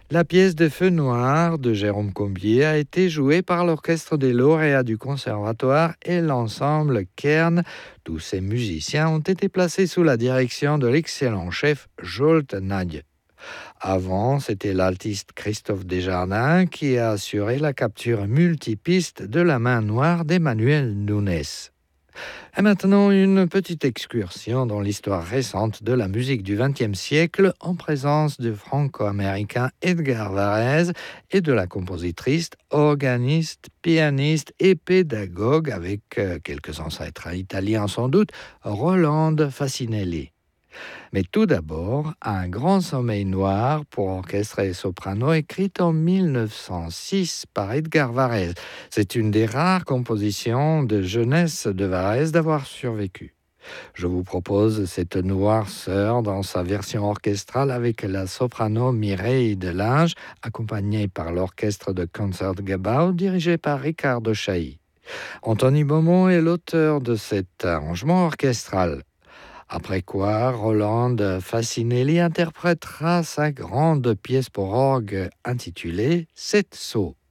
La pièce de Feu noir de Jérôme Combier a été jouée par l'orchestre des lauréats du conservatoire et l'ensemble Kern. Tous ces musiciens ont été placés sous la direction de l'excellent chef Jolt Nagy. Avant, c'était l'altiste Christophe Desjardins qui a assuré la capture multipiste de la main noire d'Emmanuel Nunes. Et maintenant, une petite excursion dans l'histoire récente de la musique du XXe siècle en présence du franco-américain Edgar Varèse et de la compositrice, organiste, pianiste et pédagogue avec quelques ancêtres italiens sans doute, Rolande Fasinelli. Mais tout d'abord, Un grand sommeil noir pour orchestre et soprano, écrite en 1906 par Edgar Varèse. C'est une des rares compositions de jeunesse de Varèse d'avoir survécu. Je vous propose cette noirceur dans sa version orchestrale avec la soprano Mireille Delange, accompagnée par l'orchestre de Concertgebouw dirigé par Ricardo Chailly. Anthony Beaumont est l'auteur de cet arrangement orchestral. Après quoi, Rolande Fasinelli interprétera sa grande pièce pour orgue intitulée Sept sauts.